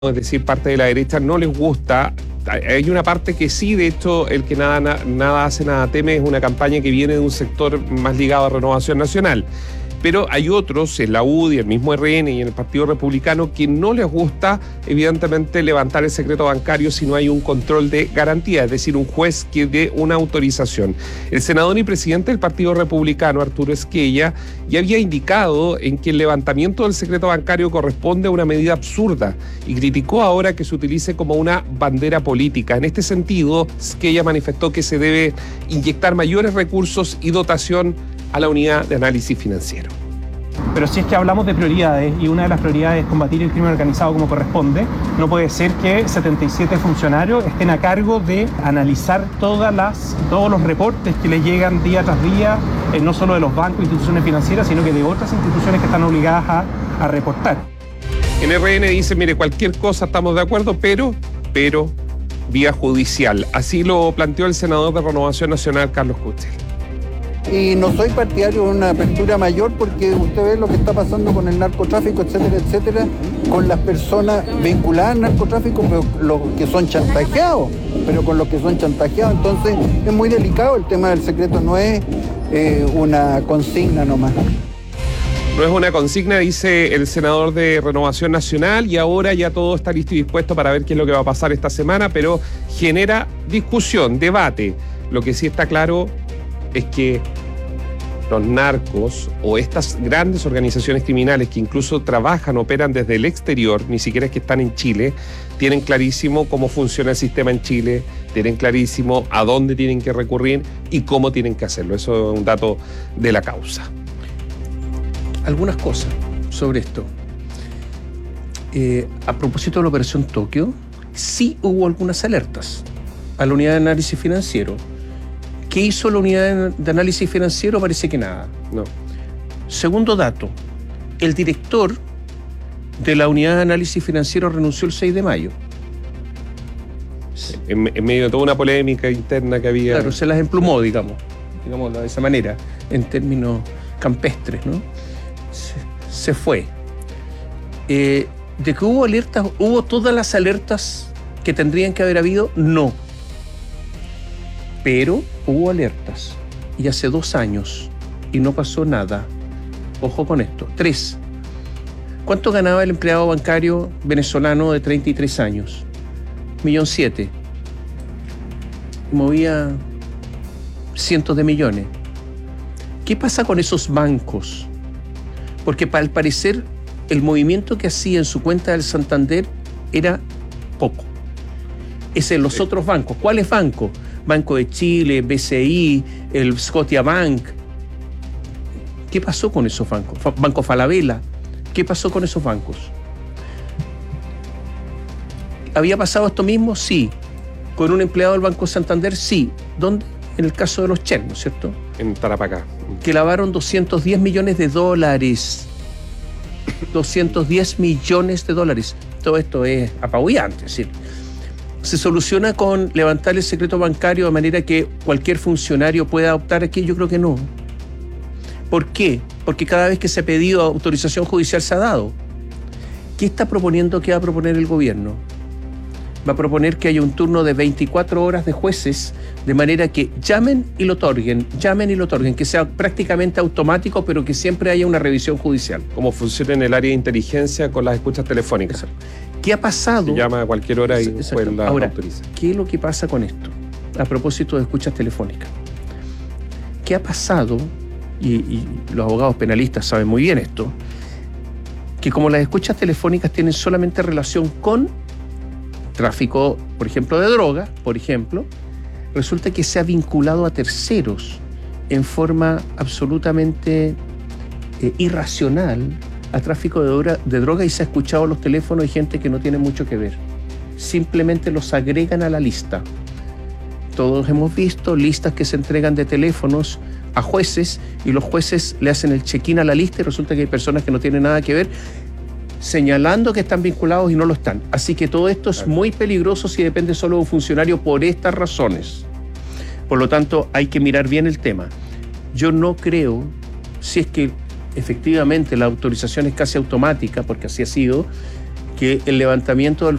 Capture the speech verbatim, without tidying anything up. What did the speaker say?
es decir, parte de la derecha no les gusta. Hay una parte que sí, de hecho, el que nada, nada hace, nada teme es una campaña que viene de un sector más ligado a Renovación Nacional. Pero hay otros, en la U D I, el mismo R N y en el Partido Republicano, que no les gusta, evidentemente, levantar el secreto bancario si no hay un control de garantía, es decir, un juez que dé una autorización. El senador y presidente del Partido Republicano, Arturo Esquella, ya había indicado en que el levantamiento del secreto bancario corresponde a una medida absurda y criticó ahora que se utilice como una bandera política. En este sentido, Esquella manifestó que se debe inyectar mayores recursos y dotación a la unidad de análisis financiero. Pero si es que hablamos de prioridades y una de las prioridades es combatir el crimen organizado como corresponde, no puede ser que setenta y siete funcionarios estén a cargo de analizar todas las, todos los reportes que les llegan día tras día, eh, no solo de los bancos e instituciones financieras, sino que de otras instituciones que están obligadas a, a reportar. En R N dice, mire, cualquier cosa estamos de acuerdo, pero, pero, vía judicial. Así lo planteó el senador de Renovación Nacional, Carlos Kuchel. Y no soy partidario de una apertura mayor porque usted ve lo que está pasando con el narcotráfico, etcétera, etcétera, con las personas vinculadas al narcotráfico, pero los que son chantajeados, pero con los que son chantajeados. Entonces es muy delicado el tema del secreto, no es eh, una consigna nomás. No es una consigna, dice el senador de Renovación Nacional, y ahora ya todo está listo y dispuesto para ver qué es lo que va a pasar esta semana, pero genera discusión, debate. Lo que sí está claro es que los narcos o estas grandes organizaciones criminales que incluso trabajan, operan desde el exterior, ni siquiera es que están en Chile, tienen clarísimo cómo funciona el sistema en Chile, tienen clarísimo a dónde tienen que recurrir y cómo tienen que hacerlo. Eso es un dato de la causa. Algunas cosas sobre esto. Eh, a propósito de la Operación Tokio, sí hubo algunas alertas a la unidad de análisis financiero. ¿Qué hizo la unidad de análisis financiero? Parece que nada. No. Segundo dato, el director de la unidad de análisis financiero renunció el seis de mayo. En, en medio de toda una polémica interna que había. Claro, se las emplumó, digamos, digamos de esa manera, en términos campestres, ¿no? Se, se fue. Eh, ¿De que hubo alertas? ¿Hubo todas las alertas que tendrían que haber habido? No. Pero hubo alertas, y hace dos años, y no pasó nada. Ojo con esto. Tres. ¿Cuánto ganaba el empleado bancario venezolano de treinta y tres años? Millón siete. Movía cientos de millones. ¿Qué pasa con esos bancos? Porque al parecer el movimiento que hacía en su cuenta del Santander era poco. Es en los sí. otros bancos. ¿Cuáles bancos? Banco de Chile, B C I, el Scotiabank. ¿Qué pasó con esos bancos? Banco Falabella. ¿Qué pasó con esos bancos? ¿Había pasado esto mismo? Sí. ¿Con un empleado del Banco Santander? Sí. ¿Dónde? En el caso de los Chen, ¿no es cierto? En Tarapacá. Que lavaron doscientos diez millones de dólares. doscientos diez millones de dólares. Todo esto es apabullante, es decir, ¿se soluciona con levantar el secreto bancario de manera que cualquier funcionario pueda adoptar aquí? Yo creo que no. ¿Por qué? Porque cada vez que se ha pedido autorización judicial se ha dado. ¿Qué está proponiendo? ¿Qué va a proponer el gobierno? Va a proponer que haya un turno de veinticuatro horas de jueces, de manera que llamen y lo otorguen, llamen y lo otorguen, que sea prácticamente automático, pero que siempre haya una revisión judicial. Como funciona en el área de inteligencia con las escuchas telefónicas. ¿Qué ha pasado? Se llama a cualquier hora y después la Ahora, autoriza. ¿qué es lo que pasa con esto? A propósito de escuchas telefónicas. ¿Qué ha pasado? Y, y los abogados penalistas saben muy bien esto, que como las escuchas telefónicas tienen solamente relación con tráfico, por ejemplo, de droga, por ejemplo, resulta que se ha vinculado a terceros en forma absolutamente eh, irracional a tráfico de droga, de droga y se ha escuchado los teléfonos de gente que no tiene mucho que ver. Simplemente los agregan a la lista. Todos hemos visto listas que se entregan de teléfonos a jueces y los jueces le hacen el check-in a la lista y resulta que hay personas que no tienen nada que ver, señalando que están vinculados y no lo están. Así que todo esto es muy peligroso si depende solo de un funcionario por estas razones. Por lo tanto, hay que mirar bien el tema. Yo no creo, si es que efectivamente la autorización es casi automática, porque así ha sido, que el levantamiento del